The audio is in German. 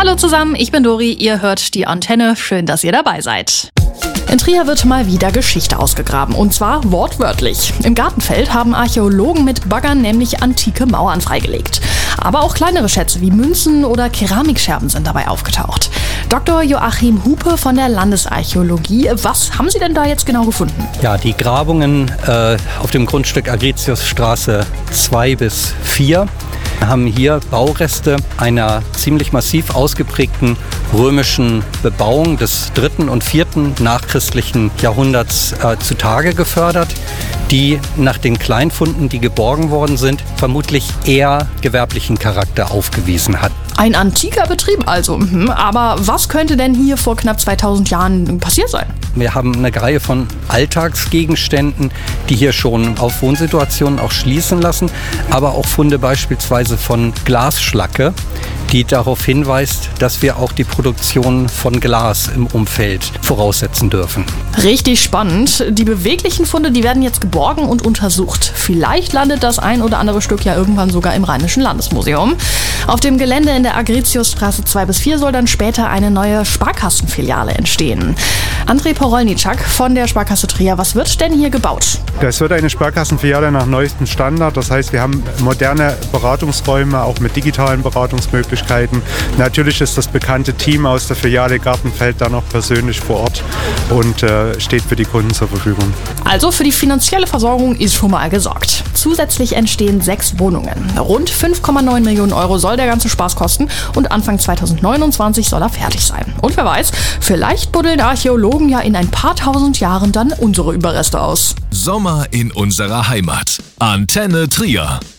Hallo zusammen, ich bin Dori, ihr hört die Antenne. Schön, dass ihr dabei seid. In Trier wird mal wieder Geschichte ausgegraben, und zwar wortwörtlich. Im Gartenfeld haben Archäologen mit Baggern nämlich antike Mauern freigelegt. Aber auch kleinere Schätze wie Münzen oder Keramikscherben sind dabei aufgetaucht. Dr. Joachim Hupe von der Landesarchäologie, was haben Sie denn da jetzt genau gefunden? Ja, die Grabungen auf dem Grundstück Agritiusstraße 2 bis 4 haben hier Baureste einer ziemlich massiv ausgeprägten römischen Bebauung des 3. und 4. nachchristlichen Jahrhunderts zutage gefördert, die nach den Kleinfunden, die geborgen worden sind, vermutlich eher gewerblichen Charakter aufgewiesen hat. Ein antiker Betrieb also. Aber was könnte denn hier vor knapp 2000 Jahren passiert sein? Wir haben eine Reihe von Alltagsgegenständen, die hier schon auf Wohnsituationen auch schließen lassen, aber auch Funde beispielsweise von Glasschlacke, die darauf hinweist, dass wir auch die Produktion von Glas im Umfeld voraussetzen dürfen. Richtig spannend. Die beweglichen Funde, die werden jetzt geborgen und untersucht. Vielleicht landet das ein oder andere Stück ja irgendwann sogar im Rheinischen Landesmuseum. Auf dem Gelände in der Agritiusstraße 2 bis 4 soll dann später eine neue Sparkassenfiliale entstehen. André Porolniczak von der Sparkasse Trier, was wird denn hier gebaut? Das wird eine Sparkassenfiliale nach neuestem Standard. Das heißt, wir haben moderne Beratungsräume, auch mit digitalen Beratungsmöglichkeiten. Natürlich ist das bekannte Team aus der Filiale Gartenfeld da noch persönlich vor Ort und steht für die Kunden zur Verfügung. Also für die finanzielle Versorgung ist schon mal gesorgt. Zusätzlich entstehen 6 Wohnungen. Rund 5,9 Millionen Euro soll der ganze Spaß kosten und Anfang 2029 soll er fertig sein. Und wer weiß, vielleicht buddeln Archäologen ja in ein paar tausend Jahren dann unsere Überreste aus. Sommer in unserer Heimat. Antenne Trier.